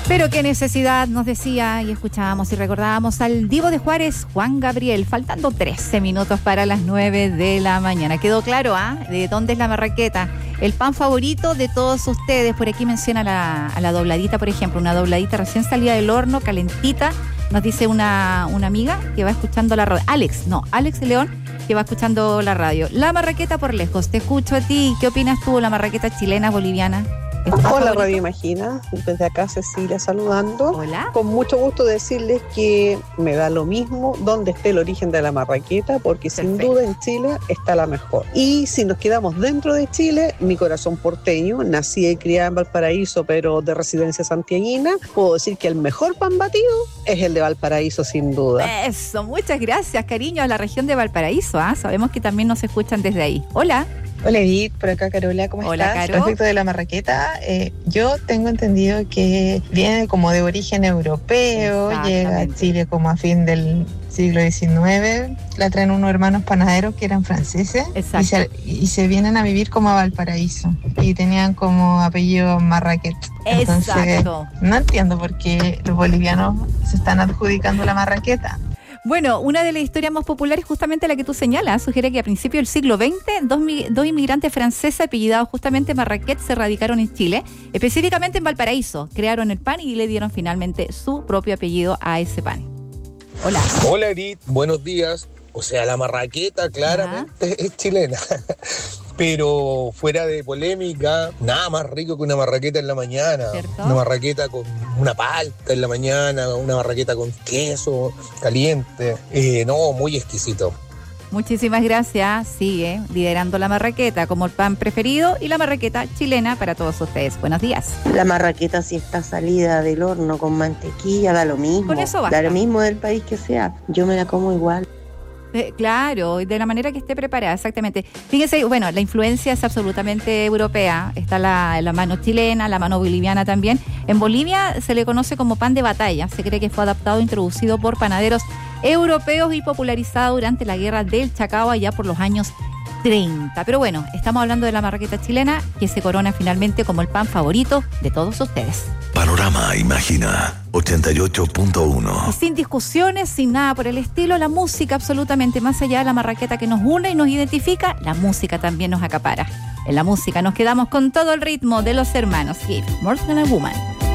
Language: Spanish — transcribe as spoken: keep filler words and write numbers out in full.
Pero qué necesidad, nos decía, y escuchábamos y recordábamos al Divo de Juárez, Juan Gabriel, faltando trece minutos para las nueve de la mañana. ¿Quedó claro, ah? ¿eh? ¿De dónde es la marraqueta? El pan favorito de todos ustedes. Por aquí menciona la, a la dobladita, por ejemplo, una dobladita recién salida del horno, calentita. Nos dice una, una amiga que va escuchando la radio. Alex, no, Alex León, que va escuchando la radio. La marraqueta por lejos, te escucho a ti. ¿Qué opinas tú, la marraqueta chilena, boliviana? Hola Radio Imagina, desde acá Cecilia saludando. Hola. Con mucho gusto decirles que me da lo mismo donde esté el origen de la marraqueta, porque Perfecto. Sin duda en Chile está la mejor. Y si nos quedamos dentro de Chile, mi corazón porteño, nací y criada en Valparaíso, pero de residencia santiaguina, puedo decir que el mejor pan batido es el de Valparaíso, sin duda. Eso, muchas gracias, cariño, a la región de Valparaíso. ¿eh? Sabemos que también nos escuchan desde ahí. Hola. Hola Edith, por acá Carola, ¿cómo Hola, estás? Caro. Respecto de la marraqueta, eh, yo tengo entendido que viene como de origen europeo, llega a Chile como a fin del siglo diecinueve, la traen unos hermanos panaderos que eran franceses y se, y se vienen a vivir como a Valparaíso y tenían como apellido Marraquet. Entonces, Exacto. No entiendo por qué los bolivianos se están adjudicando la marraqueta. Bueno, una de las historias más populares, justamente la que tú señalas, sugiere que a principios del siglo veinte, dos, dos inmigrantes franceses apellidados justamente Marraquet se radicaron en Chile, específicamente en Valparaíso. Crearon el pan y le dieron finalmente su propio apellido a ese pan. Hola. Hola Edith, buenos días. O sea, la marraqueta claramente Ajá. es chilena. Pero fuera de polémica, nada más rico que una marraqueta en la mañana. ¿Cierto? Una marraqueta con una palta en la mañana, una marraqueta con queso caliente. Eh, no, muy exquisito. Muchísimas gracias. Sigue liderando la marraqueta como el pan preferido y la marraqueta chilena para todos ustedes. Buenos días. La marraqueta, si está salida del horno con mantequilla, da lo mismo. Con eso basta. Da lo mismo del país que sea. Yo me la como igual. Eh, claro, de la manera que esté preparada, exactamente. Fíjense, bueno, la influencia es absolutamente europea. Está la, la mano chilena, la mano boliviana también. En Bolivia se le conoce como pan de batalla. Se cree que fue adaptado e introducido por panaderos europeos y popularizado durante la guerra del Chacao allá por los años treinta. Pero bueno, estamos hablando de la marraqueta chilena, que se corona finalmente como el pan favorito de todos ustedes. Panorama Imagina ochenta y ocho punto uno. Y sin discusiones, sin nada por el estilo, la música absolutamente más allá de la marraqueta que nos une y nos identifica, la música también nos acapara. En la música nos quedamos con todo el ritmo de los hermanos Gibb, More Than a Woman.